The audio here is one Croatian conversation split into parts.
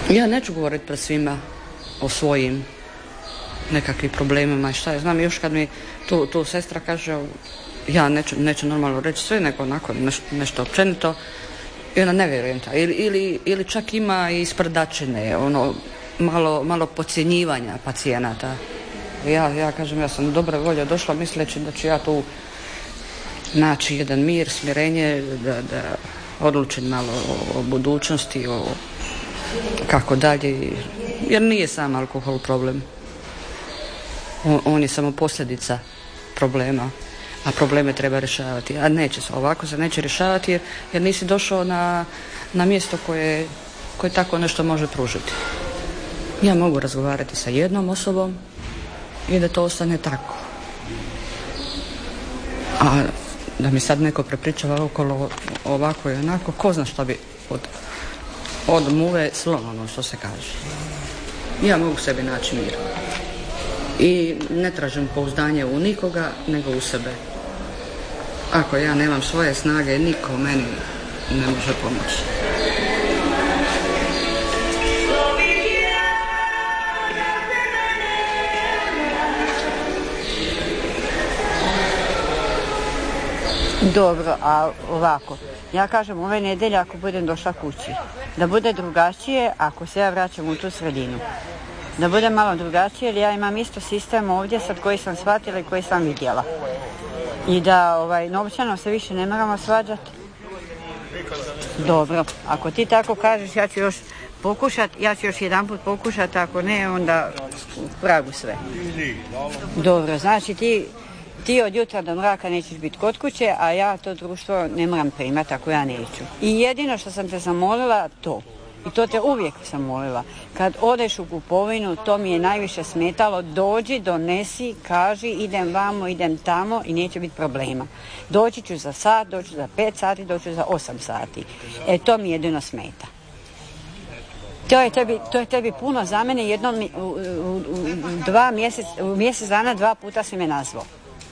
Ja neću govoriti pred svima o svojim nekakvim problemima i šta je. Znam, još kad mi tu sestra kaže, ja neću normalno reći sve, nego onako nešto općenito, i ona ne vjerujem ta. Ili čak ima i sprdačine, malo podcjenjivanja pacijenata. Ja kažem, ja sam dobre volje došla misleći da ću ja tu naći jedan mir, smirenje, da odlučim malo o budućnosti, o kako dalje, jer nije sam alkohol problem. On je samo posljedica problema, a probleme treba rješavati. A neće se, ovako se neće rješavati jer nisi došao na mjesto koje tako nešto može pružiti. Ja mogu razgovarati sa jednom osobom i da to ostane tako. A da mi sad neko prepričava okolo ovako i onako, ko zna što bi od muve slomano, što se kaže. Ja mogu sebi naći mir. I ne tražim pouzdanje u nikoga, nego u sebe. Ako ja nemam svoje snage, niko meni ne može pomoći. Dobro, a ovako, ja kažem ove nedjelje ako budem došla kući, da bude drugačije ako se ja vraćam u tu sredinu. Da bude malo drugačije jer ja imam isto sistem ovdje sad koji sam shvatila i koji sam vidjela. I da novčano se više ne moramo svađati. Dobro, ako ti tako kažeš ja ću još pokušati, ja ću još jedanput pokušati, ako ne onda u pragu sve. Dobro, znači ti od jutra do mraka nećeš biti kod kuće, a ja to društvo ne moram primati ako ja neću. I jedino što sam te zamolila to. I to te uvijek sam molila. Kad odeš u kupovinu, to mi je najviše smetalo, dođi, donesi, kaži, idem vamo, idem tamo i neće biti problema. Doći ću za sat, doći ću za 5 sati, doći ću za 8 sati. To mi jedino smeta. To je tebi puno za mene, jednom u mjesec dana 2 puta si me nazvao.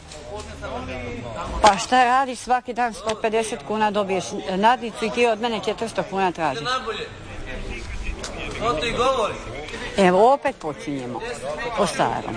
Pa šta radiš svaki dan 150 kuna dobiješ nadnicu i ti od mene 400 kuna tražiš. Evo opet počinjemo po starom.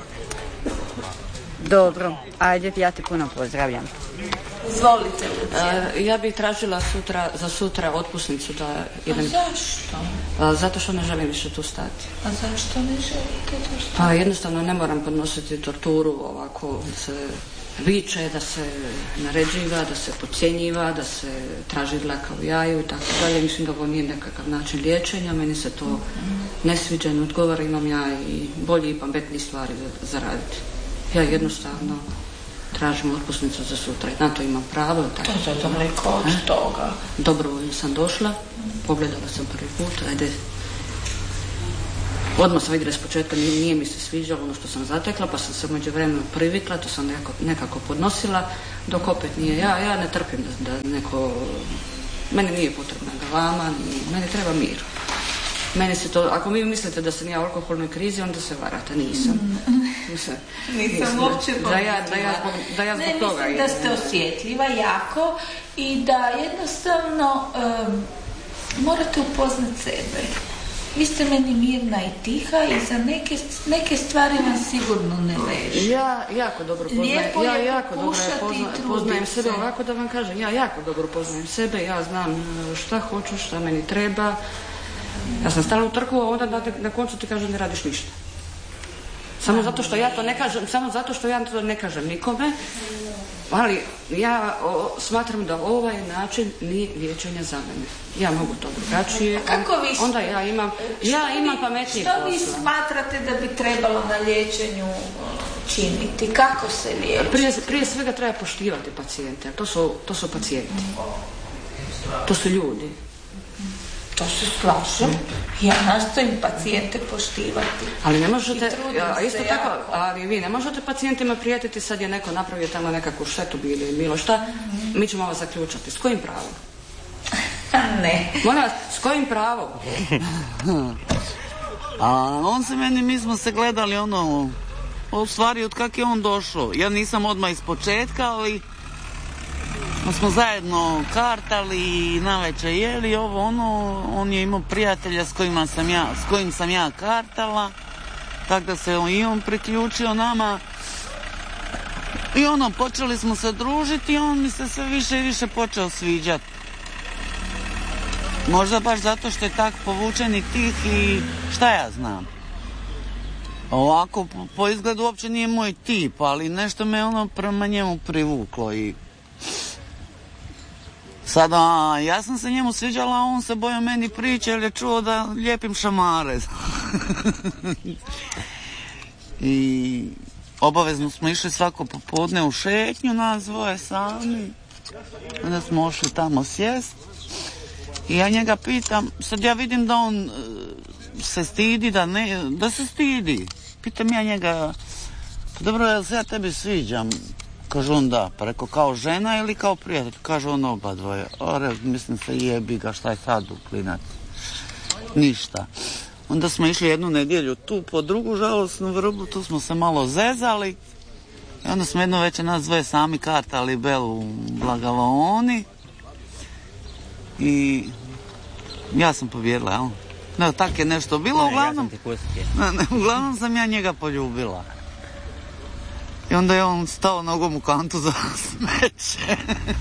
Dobro, ajde, ja te puno pozdravljam. Izvolite. Ja bih tražila za sutra otpusnicu da idem. A zašto? Zato što ne želim više tu stati. A zašto ne želite tu stati? Pa jednostavno ne moram podnositi torturu ovako se viče, da se naređiva, da se podcjenjiva, da se traži dlaka u jaju i tako dalje. Mislim da ovo nije nekakav način liječenja, meni se to ne sviđa, ne odgovara, imam ja i bolji i pametniji stvari za raditi. Ja jednostavno tražim otpusnicu za sutra i na to imam pravo. To je daleko od toga. Dobrovoljno sam došla, pogledala sam prvi put, ajde. Odmah sam vidjela s početka, nije mi se sviđalo ono što sam zatekla, pa sam se među vremenu privikla, to sam nekako podnosila, dok opet nije. Ja ne trpim da neko, meni nije potrebna galama, meni treba mir. Meni se to, ako vi mislite da sam ja u alkoholnoj krizi, onda se varate, nisam. Nisam uopće da ja zbog toga mislim da ste osjetljiva jako i da jednostavno morate upoznat sebe. Vi ste meni mirna i tiha i za neke stvari vam sigurno ne leži. Ja jako dobro poznajem sebe, ovako da vam kažem, ja jako dobro poznajem sebe, ja znam šta hoću, šta meni treba. Ja sam stalno utrkula, onda na koncu ti kažem ne radiš ništa. Samo zato što ja to ne kažem nikome, ali ja smatram da ovaj način nije liječenja za mene. Ja mogu to drugačije. Onda ja imam pametnije posla. Što vi smatrate da bi trebalo na liječenju činiti? Kako se liječi? Prije svega treba poštivati pacijente. To su pacijenti. To su ljudi. To se slažem. Ja nastojim pacijente poštivati. Ali ne možete, isto tako, ali vi ne možete pacijentima prijetiti sad je neko napravio tamo nekakvu štetu ili bilo šta, mi ćemo ovo zaključati. S kojim pravom? Ne. Molim vas, s kojim pravom? A mi smo se gledali u stvari od kak je on došao. Ja nisam odmah iz početka, ali smo zajedno kartali i navečer jeli ovo ono, on je imao prijatelja s kojim sam ja kartala, tako da se i on priključio nama i ono, počeli smo se družiti i on mi se sve više i više počeo sviđati. Možda baš zato što je tak povučen i tih i šta ja znam. Ovako, po izgledu uopće nije moj tip, ali nešto me ono prema njemu privuklo i sada ja sam se njemu sviđala, a on se bojao meni priče jer je čuo da lijepim šamare. I obavezno smo išli svako popodne u šetnju, nas dvoje sami. Onda smo ošli tamo sjest. I ja njega pitam, sad ja vidim da on se stidi, da se stidi. Pitam ja njega, pa dobro, jel se ja tebi sviđam? Kaže on da, pa rekao kao žena ili kao prijatelj? Kaže on oba dvoje. Mislim se jebi ga, šta je sad uklinat? Ništa. Onda smo išli jednu nedjelju tu po drugu žalosnu vrbu, tu smo se malo zezali. I onda smo jedno večer nas dvoje sami kartali Belu u Blagavaoni. I ja sam povjerila, jel? No, tak je nešto bilo, uglavnom... Uglavnom sam ja njega poljubila. I onda je on stao nogom u kantu za smeće.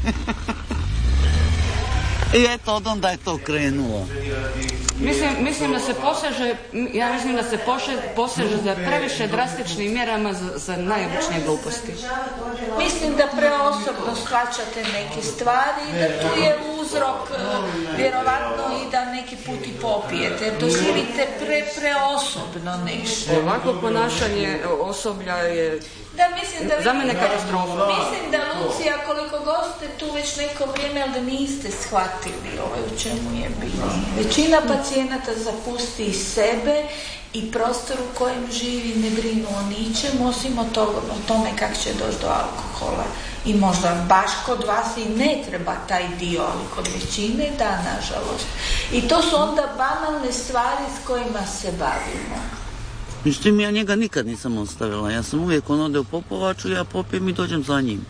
I eto, od onda je to krenulo. Mislim da se poseže, ja mislim da se poseže za previše drastičnim mjerama za najobičnije gluposti. Mislim da preosobno shvaćate neke stvari i da tu je uzrok vjerovatno i da neki put i popijete. Doživite preosobno nešto. Ovako ponašanje osoblja je da, mislim da za mene katastrofa. Mislim da Lucija, koliko god ste tu već neko vrijeme, ali da niste shvatili u čemu je bilo. Većina pacijenata zapusti sebe i prostor u kojem živi, ne brinu o ničemu, osim o tome kako će doći do alkohola. I možda baš kod vas i ne treba taj dio, ali kod većine da, nažalost. I to su onda banalne stvari s kojima se bavimo. Međutim, ja njega nikad nisam ostavila. Ja sam uvijek, on ode u Popovaču, ja popijem i dođem za njim.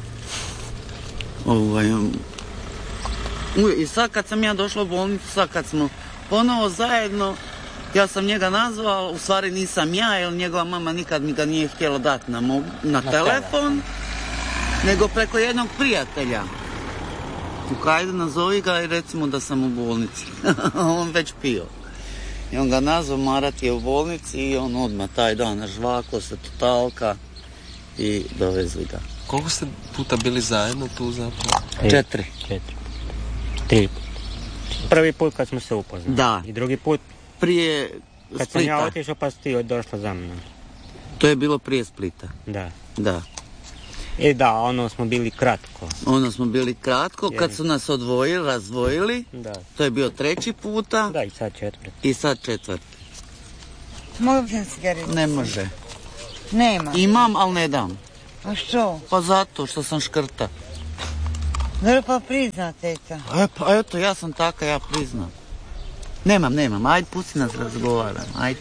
I sad kad sam ja došla u bolnicu, sad kad smo ponovo zajedno, ja sam njega nazvao, u stvari nisam ja, jer njegova mama nikad mi ga nije htjela dati na telefon, nego preko jednog prijatelja. Ajde, nazovi ga i recimo da sam u bolnici. On već pio. I on ga nazvao, Marat je u bolnici i on odmah taj dan žvako se totalka i dovezli ga. Koliko ste puta bili zajedno tu zapravo? 4. 3. Prvi put kad smo se upoznali. Da. I drugi put prije Splita. Kad sam ja otišao pa si ti došla za mnom. To je bilo prije Splita. Da. I da, ono smo bili kratko. Kad su nas razdvojili. Da. To je bio 3. puta. Da, i sad 4. Mogu bi cigaretu? Ne može. Nema. Imam, ali ne dam. A što? Pa zato što sam škrta. Dobro, pa priznat, eto. Pa eto, ja sam taka, ja priznam. Nemam. Ajde, pusti nas razgovaram. Ajde.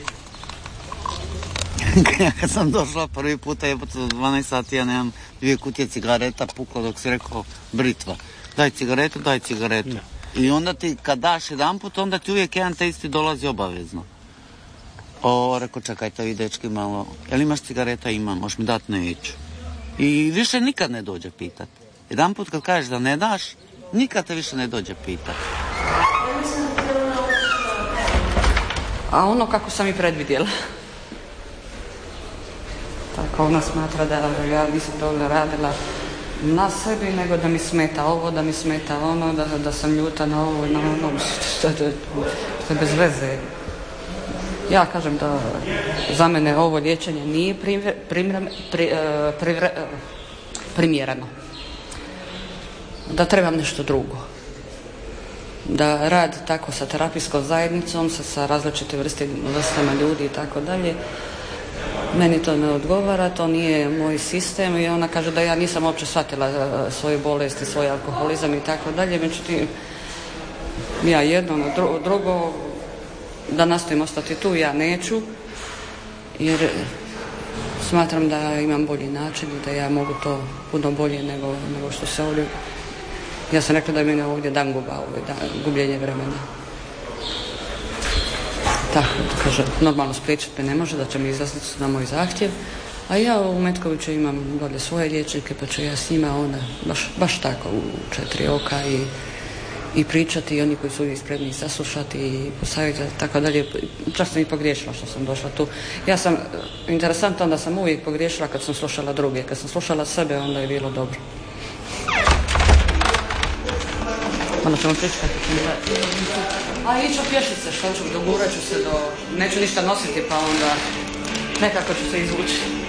Kad sam došla prvi puta, u 12 sati, ja nemam 2 kutije cigareta, pukla dok si rekao britva. Daj cigaretu. No. I onda ti, kad daš jedan put, onda ti uvijek jedan te isti dolazi obavezno. Rekao, čekajte vi dečki malo, jel imaš cigareta? Imam, možeš mi dati? Neću. I više nikad ne dođe pitat. Jedan put kad kažeš da ne daš, nikad te više ne dođe pitat. A ono kako sam i predvidjela. Tako ona smatra da ja nisam dovoljno radila na sebi, nego da mi smeta ovo, da mi smeta ono, da sam ljuta na ovo i na ono, što je bez veze. Ja kažem da za mene ovo liječenje nije primjereno. Da trebam nešto drugo. Da rad tako sa terapijskom zajednicom, sa različitim vrstama ljudi i tako dalje, meni to ne odgovara, to nije moj sistem i ona kaže da ja nisam uopće shvatila svoju bolest i svoj alkoholizam i tako dalje, međutim ja jedno, drugo, da nastojim ostati tu, ja neću, jer smatram da imam bolji način i da ja mogu to puno bolje nego što se ovdje Ja sam rekla da je mene ovdje dan gubljenje vremena. Tako, kaže, normalno spriječiti me ne može, da će mi izlaziti na moj zahtjev, a ja u Metkoviću imam dolje svoje liječnike, pa ću ja s njima onda baš tako u 4 oka i pričati, i oni koji su uvijek spremni saslušati i posavjetati, tako dalje. Čak sam i pogriješila što sam došla tu. Ja sam, interesantno da sam uvijek pogriješila kad sam slušala druge, kad sam slušala sebe onda je bilo dobro. Onda ćemo pričati. A iću pješice, što ću, dogurat ću se neću ništa nositi, pa onda nekako ću se izvući.